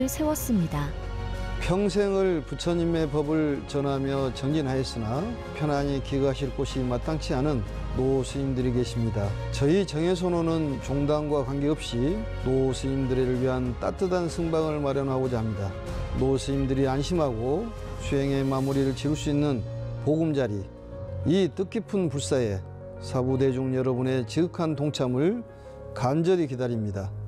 세웠습니다. 평생을 부처님의 법을 전하며 정진하였으나 편안히 기거하실 곳이 마땅치 않은 노 스님들이 계십니다. 저희 정예선원은 종당과 관계없이 노 스님들을 위한 따뜻한 승방을 마련하고자 합니다. 노 스님들이 안심하고 수행의 마무리를 지을 수 있는 보금자리, 이 뜻깊은 불사에 사부대중 여러분의 지극한 동참을 간절히 기다립니다.